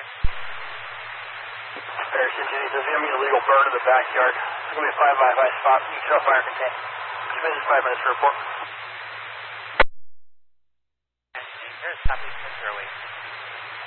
Harrison City, there's going to be an illegal burn in the backyard. It's going to be a 5 by 5 spot. You can tell fire contain. Just 5 minutes for report. Here's Southeast Early.